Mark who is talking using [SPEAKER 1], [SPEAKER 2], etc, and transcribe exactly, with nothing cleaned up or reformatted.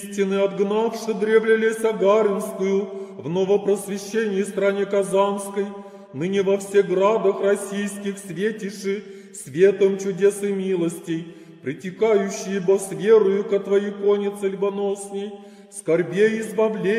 [SPEAKER 1] истины отгнавши древле леса Гаринскую, в новопросвещении стране Казанской, ныне во всех градах российских светиши, светом чудес и милостей, притекающие бо с верою ко Твоей коннице льбоносней, скорбей избавления,